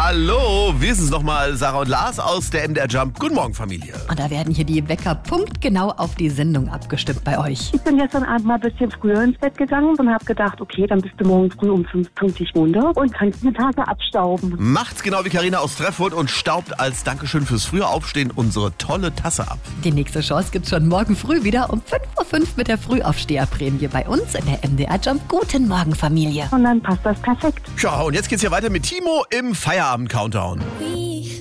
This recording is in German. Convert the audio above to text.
Hallo, wir sind es nochmal, Sarah und Lars aus der MDR Jump. Guten Morgen, Familie. Und da werden hier die Wecker punktgenau auf die Sendung abgestimmt bei euch. Ich bin gestern Abend mal ein bisschen früher ins Bett gegangen und habe gedacht, okay, dann bist du morgen früh um 5 pünktlich munter und kannst eine Tage abstauben. Macht's genau wie Carina aus Treffurt und staubt als Dankeschön fürs frühe Aufstehen unsere tolle Tasse ab. Die nächste Chance gibt's schon morgen früh wieder um 5:05 Uhr mit der Frühaufsteherprämie bei uns in der MDR Jump. Guten Morgen, Familie. Und dann passt das perfekt. Ja, und jetzt geht's hier weiter mit Timo im Feierabend-Countdown.